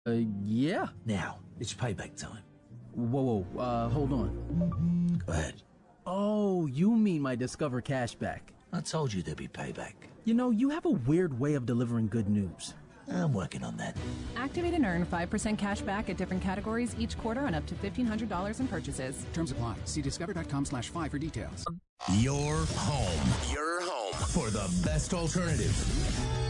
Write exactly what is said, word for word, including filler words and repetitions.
Uh, yeah. Now, it's payback time. Whoa, whoa, uh, hold on. Go ahead. Oh, you mean my Discover cashback. I told you there'd be payback. You know, you have a weird way of delivering good news. I'm working on that. Activate and earn five percent cash back at different categories each quarter on up to fifteen hundred dollars in purchases. Terms apply. See discover.com slash five for details. Your home. Your home for the best alternative.